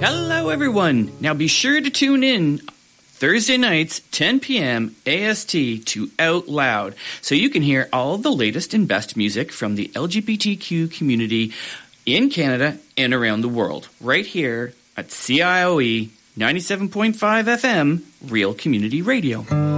Hello, everyone. Now be sure to tune in Thursday nights, 10 p.m. AST to Out Loud, so you can hear all the latest and best music from the LGBTQ community in Canada and around the world, right here at CIOE 97.5 FM, Real Community Radio.